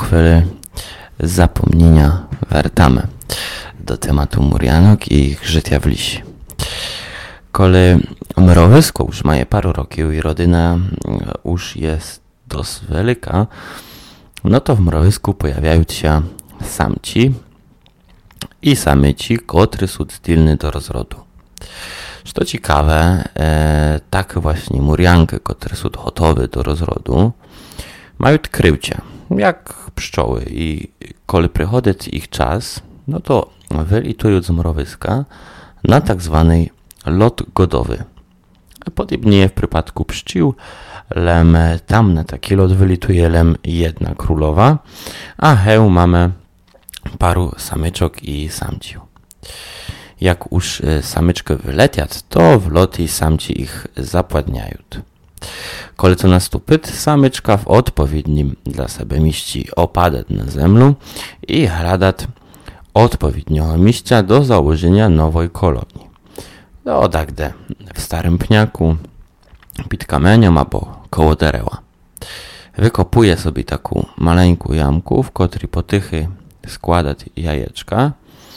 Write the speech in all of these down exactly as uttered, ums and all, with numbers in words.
chwili zapomnienia wертamy do tematu Murjanok i ich życia w lisi. Kole mrowisko już ma paru rokів i rodyna już jest dość wielka, no to w mrowisku pojawiają się samci i samyci, które są zdolne do rozrodu. Co ciekawe, e, tak właśnie murjanki, które są gotowe do rozrodu, mają kryłcia, jak pszczoły, i kiedy przychodzi ich czas, no to wylitują z mrowiska na tak zwany lot godowy. Podobnie w przypadku pszczół, lem tam na taki lot wylituje lem jedna królowa, a heł mamy paru samyczok i samciów. Jak już samyczki wyletiat, to w loty samci ich zapładniają. Kiedy to nastąpi, samyczka w odpowiednim dla siebie mieści opada na ziemię i hradat odpowiedniego miejsca do założenia nowej kolonii. No tak de w starym pniaku, pod kamieniem albo koło dereła. Wykopuje sobie taką maleńką jamku, w której potychy składa jajeczka,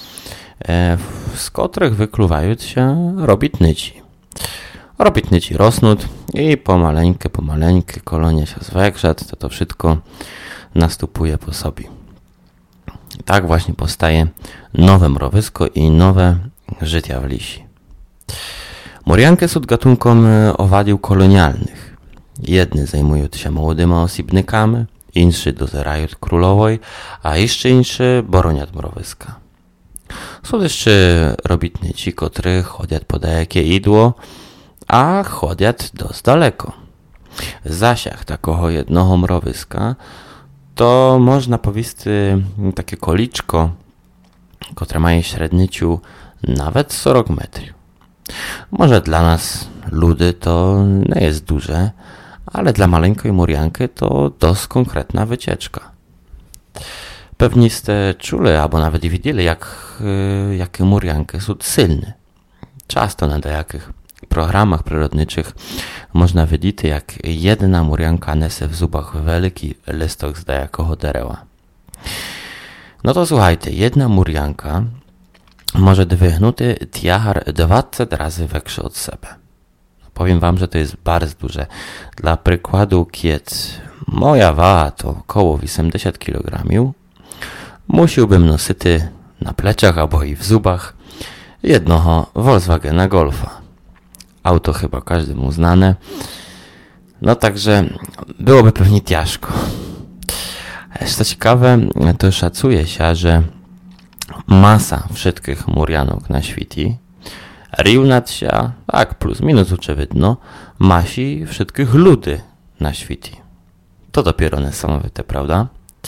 z których wykluwają się robitnyci. Robitnyci rosną i pomaleńkę, pomaleńkę kolonia się zwiększa, to to wszystko następuje po sobie. Tak właśnie powstaje nowe mrowisko i nowe życia w lisi. Murjanki są gatunkiem owadiów kolonialnych. Jedni zajmują się młodymi osobnikami, inni dozerają królowej, a jeszcze inni bronią mrowiska. Są jeszcze robitnici, którzy chodzą po jakie idło, a chodzą dość daleko. Zasiach takiego jednego mrowiska to można powiedzieć takie koliczko, które ma średniciu nawet czterdzieści metrów. Może dla nas, ludy, to nie jest duże, ale dla maleńkiej murjanki to dość konkretna wycieczka. Pewnie ste czuli, albo nawet widzieli, jak, jakie murjanki są silne. Często na jakich programach przyrodniczych można widzieć, jak jedna murjanka nese w zubach wielki listok z dajakiego derewa. No to słuchajcie, jedna murjanka może dźwignuty tiahar dwadzieścia razy większy od siebie. Powiem wam, że to jest bardzo duże. Dla przykładu, kiedy moja waga to około osiemdziesiąt kilogramów, musiałbym nosić na pleciach albo i w zubach jednego Volkswagena Golfa. Auto chyba każdemu znane. No także byłoby pewnie ciężko. Co ciekawe, to szacuje się, że masa wszystkich murjanok na świecie równać się, tak plus minus oczywidno, masi wszystkich ludy na świecie. To dopiero niesamowite, prawda?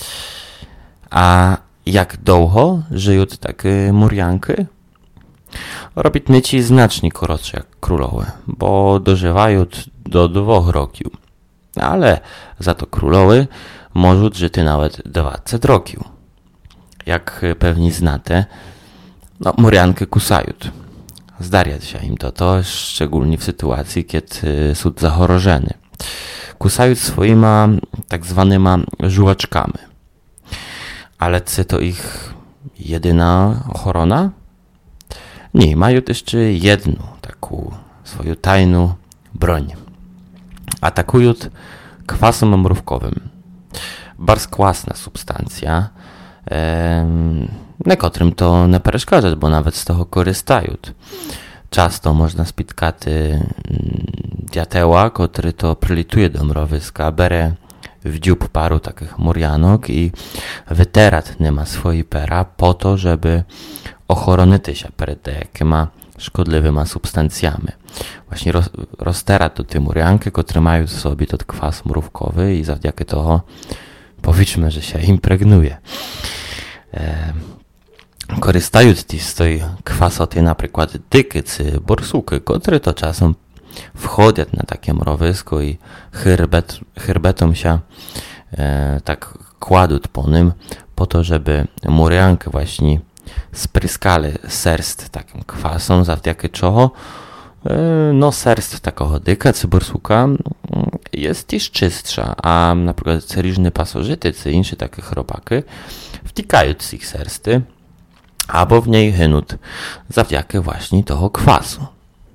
A jak długo żyją takie murjanki? Robitnici znacznie krótsze jak królowe, bo dożywają do dwóch roków. Ale za to królowe mogą żyć nawet dwadzieścia roków. Jak pewnie znacie, no, murjanki kusają. Zdarza się im to, to szczególnie w sytuacji, kiedy są zachorożeni. Kusają swoimi tak zwanymi żułaczkami. Ale czy to ich jedyna ochrona? Nie, mają jeszcze jedną taką swoją tajną broń. Atakują kwasem mrówkowym. Bardzo kwasna substancja, em, niekotrym to nie przeszkadza, bo nawet z tego korzystają. Często można spotkać diateła, który to przylituje do mrowiska, bere w dziób paru takich murjanok i wyterat nie ma swojej pera po to, żeby ochronić się przed jakimi szkodliwymi substancjami. Właśnie roz, roztera to te murjanki, które mają w sobie ten kwas mrówkowy i zawdzięki toho powiedzmy, że się impregnuje. E, korzystają z tej kwasoty na przykład dyki czy borsuki, które to czasem wchodzą na takie mrowisko i herbet, herbetą się e, tak kładą po nim, po to, żeby murjanki właśnie spryskali serst takim kwasem, zawdzięki czego No serst такого дика, це борсука, є теж чистша, а, наприклад, це ріжні пасожити, це інші такі хробаки, втікають з їх серсти, або в неї гинуть, завдяки właśnie того kwasu.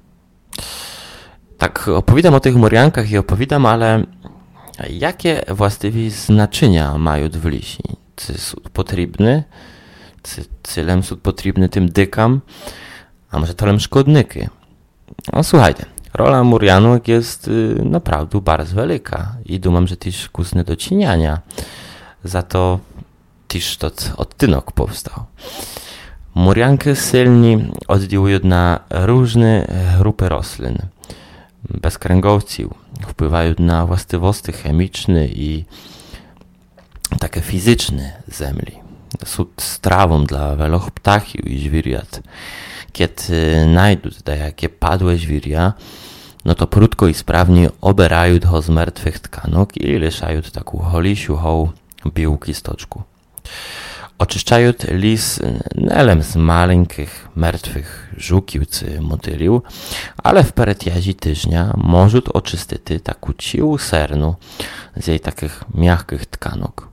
Tak, opowiadam o tych muriankach i opowiadam, ale jakie właściwie znaczenia mają w liści? Czy są potrzebne? Czy celem są potrzebne tym dykam? A może tolem szkodniki? No słuchajcie, rola murianok jest y, naprawdę bardzo wielka i думam, że też kusne do czyniania. Za to też to odtynok powstał. Murianki silni oddziałują na różne grupy roślin. Bezkręgowców, wpływają na właściwości chemiczne i takie fizyczne ziemi. Są strawą dla wielu ptaków i zwierząt. Kiedy znajdą jakie padłe zwierzę, no to prudko i sprawnie obierają go z martwych tkanok i liszają taką holisiuchą białki stoczku. Oczyszczają lis nelem z maleńkich, martwych żukił czy motylił, ale w peretiazi tyżnia możą oczystyć taką ciłą sernu z jej takich miękkich tkanok.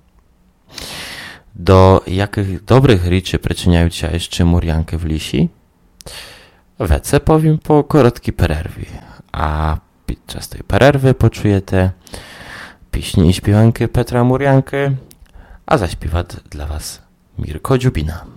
Do jakich dobrych rzeczy przyczyniają się jeszcze murianki w lisi? Wece powiem po krótkiej przerwie, a podczas tej przerwy poczujecie pieśni i śpiewanki Petra Murianki, a zaśpiewa dla was Mirko Dziubina.